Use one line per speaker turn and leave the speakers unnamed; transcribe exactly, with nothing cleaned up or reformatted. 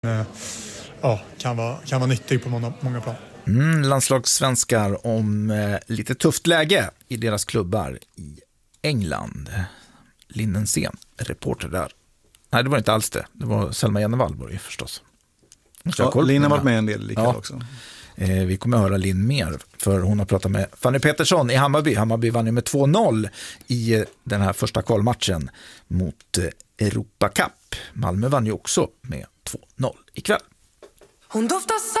Eh, ja, kan vara, kan vara nyttig på många, många plan.
Mm, landslagssvenskar om eh, lite tufft läge i deras klubbar i England. Lindensen, reporter där. Nej, det var inte alls det. Det var Selma Jennevall var det förstås.
Ja, Linn har varit med en del likväl
ja.
också.
Eh, vi kommer att höra Linn mer, för hon har pratat med Fanny Petersson i Hammarby. Hammarby vann ju med två noll i eh, den här första kvalmatchen mot eh, Europa Cup. Malmö vann ju också med två noll ikväll.
Hon doftar